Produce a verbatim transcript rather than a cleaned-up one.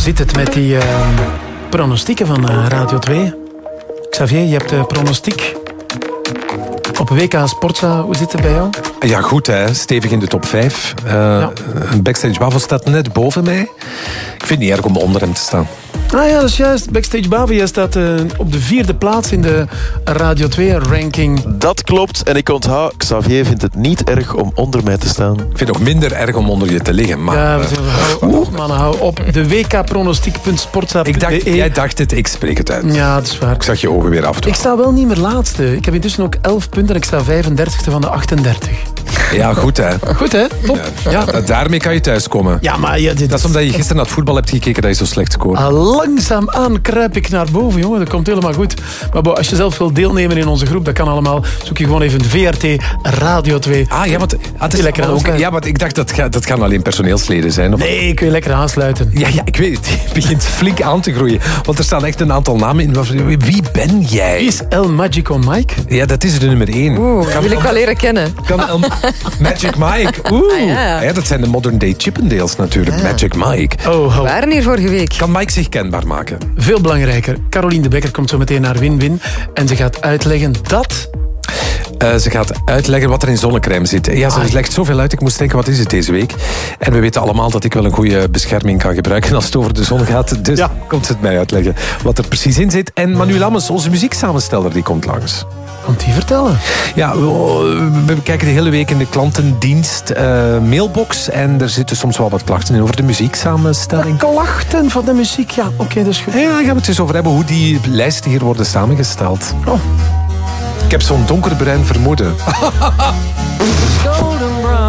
zit het met die uh, pronostieken van uh, Radio twee? Xavier, je hebt de pronostiek op W K Sportza. Hoe zit het bij jou? Ja, goed hè. Stevig in de top vijf. Uh, ja. Backstage Bavo staat net boven mij. Ik vind het niet erg om onder hem te staan. Ah ja, dat is juist. Backstage Bavo, jij staat uh, op de vierde plaats in de Radio twee-ranking. Dat klopt. En ik onthoud, Xavier vindt het niet erg om onder mij te staan. Ik vind het nog minder erg om onder je te liggen. Maar, ja, we zeggen, hou op, mannen, hou op. De w k pronostiek punt sportza punt b e. Ik dacht, jij dacht het, ik spreek het uit. Ja, dat is waar. Ik zag je ogen weer af. Ik sta wel niet meer laatste. Ik heb intussen ook elf punten en ik sta vijfendertigste van de achtendertig. Ja, goed hè. Goed hè, top. Ja, ja. Daarmee kan je thuiskomen. Ja, maar ja, dit dat is omdat je gisteren naar het voetbal hebt gekeken dat je zo slecht scoort. Ah, langzaamaan kruip ik naar boven, jongen. Dat komt helemaal goed. Maar bo, als je zelf wil deelnemen in onze groep, dat kan allemaal. Zoek je gewoon even V R T Radio twee. Ah ja, want, ah, het is lekker ook, ja, want ik dacht dat ga, dat gaan alleen personeelsleden zijn. Of? Nee, kun je lekker aansluiten. Ja, ja, ik weet het. Het begint flink aan te groeien. Want er staan echt een aantal namen in. Wie ben jij? Wie is El Magico Mike? Ja, dat is de nummer één. Oeh, dat wil ik wel leren kennen. Kan El Magic Mike. Oeh. Ah, ja. Ja, dat zijn de modern day Chippendales natuurlijk. Ja. Magic Mike. Oh, oh. We waren hier vorige week. Kan Mike zich kenbaar maken? Veel belangrijker. Caroline de Bekker komt zo meteen naar Win-Win. En ze gaat uitleggen dat... Uh, ze gaat uitleggen wat er in zonnecrème zit. Ja, ze Ai. legt zoveel uit. Ik moest denken, wat is het deze week? En we weten allemaal dat ik wel een goede bescherming kan gebruiken als het over de zon gaat. Dus ja. komt ze het mij uitleggen wat er precies in zit. En Manu Lammens, onze muzieksamensteller, die komt langs. Komt die vertellen? Ja, we kijken de hele week in de klantendienst uh, mailbox. En er zitten soms wel wat klachten in over de muzieksamenstelling. De klachten van de muziek, ja. Oké, okay, dat is goed. Ja, daar gaan we het eens over hebben hoe die lijsten hier worden samengesteld. Oh. Ik heb zo'n donkerbruin vermoeden.